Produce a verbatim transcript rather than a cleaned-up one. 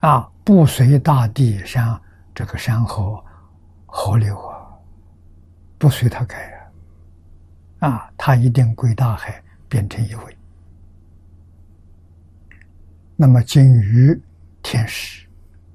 啊，不随大地山这个山河河流啊，不随它改啊，啊，它一定归大海，变成一位。那么金鱼天使